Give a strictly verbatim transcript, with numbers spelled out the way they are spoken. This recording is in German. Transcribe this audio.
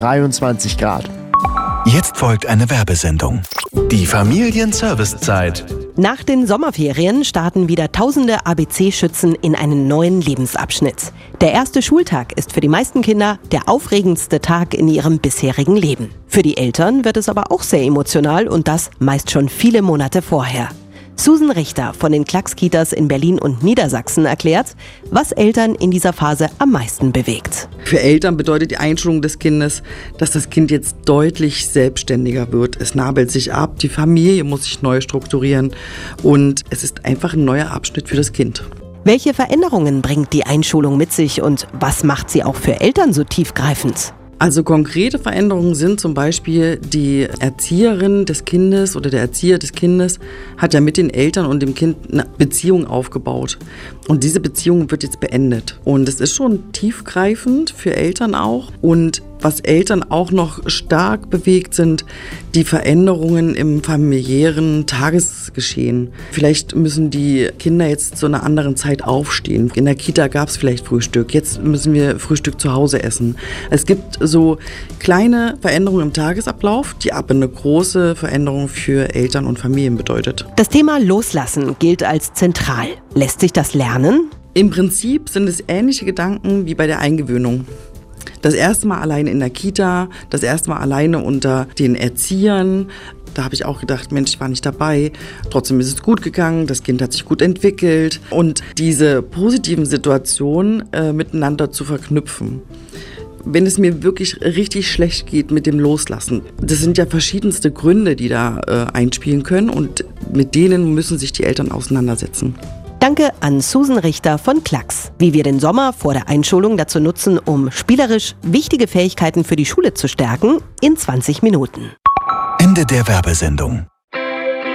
dreiundzwanzig Grad. Jetzt folgt eine Werbesendung. Die Familienservicezeit. Nach den Sommerferien starten wieder tausende A B C-Schützen in einen neuen Lebensabschnitt. Der erste Schultag ist für die meisten Kinder der aufregendste Tag in ihrem bisherigen Leben. Für die Eltern wird es aber auch sehr emotional und das meist schon viele Monate vorher. Susan Richter von den Klacks-Kitas in Berlin und Niedersachsen erklärt, was Eltern in dieser Phase am meisten bewegt. Für Eltern bedeutet die Einschulung des Kindes, dass das Kind jetzt deutlich selbstständiger wird. Es nabelt sich ab, die Familie muss sich neu strukturieren und es ist einfach ein neuer Abschnitt für das Kind. Welche Veränderungen bringt die Einschulung mit sich und was macht sie auch für Eltern so tiefgreifend? Also konkrete Veränderungen sind zum Beispiel, die Erzieherin des Kindes oder der Erzieher des Kindes hat ja mit den Eltern und dem Kind eine Beziehung aufgebaut. Und diese Beziehung wird jetzt beendet. Und es ist schon tiefgreifend für Eltern auch. Und was Eltern auch noch stark bewegt, sind die Veränderungen im familiären Tagesgeschehen. Vielleicht müssen die Kinder jetzt zu einer anderen Zeit aufstehen. In der Kita gab es vielleicht Frühstück. Jetzt müssen wir Frühstück zu Hause essen. Es gibt so kleine Veränderungen im Tagesablauf, die aber eine große Veränderung für Eltern und Familien bedeutet. Das Thema Loslassen gilt als zentral. Lässt sich das lernen? Im Prinzip sind es ähnliche Gedanken wie bei der Eingewöhnung. Das erste Mal alleine in der Kita, das erste Mal alleine unter den Erziehern. Da habe ich auch gedacht, Mensch, ich war nicht dabei. Trotzdem ist es gut gegangen, das Kind hat sich gut entwickelt. Und diese positiven Situationen äh, miteinander zu verknüpfen. Wenn es mir wirklich richtig schlecht geht mit dem Loslassen, das sind ja verschiedenste Gründe, die da äh, einspielen können und mit denen müssen sich die Eltern auseinandersetzen. Danke an Susan Richter von Klacks. Wie wir den Sommer vor der Einschulung dazu nutzen, um spielerisch wichtige Fähigkeiten für die Schule zu stärken, in zwanzig Minuten. Ende der Werbesendung.